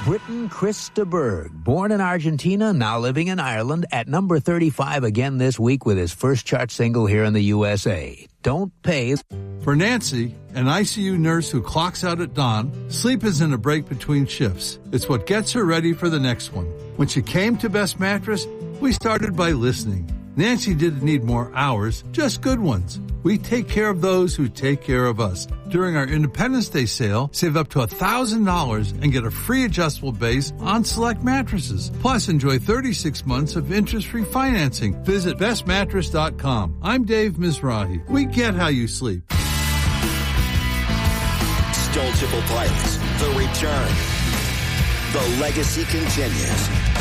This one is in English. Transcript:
Britain Chris de Burgh, born in Argentina, now living in Ireland, at number 35 again this week with his first chart single here in the USA. Don't Pay. For Nancy, an ICU nurse who clocks out at dawn, sleep isn't a break between shifts. It's what gets her ready for the next one. When she came to Best Mattress, we started by listening. Nancy didn't need more hours, just good ones. We take care of those who take care of us. During our Independence Day sale, save up to $1,000 and get a free adjustable base on select mattresses. Plus, enjoy 36 months of interest-free financing. Visit bestmattress.com. I'm Dave Mizrahi. We get how you sleep. Stoltable Pilots, The Return. The legacy continues.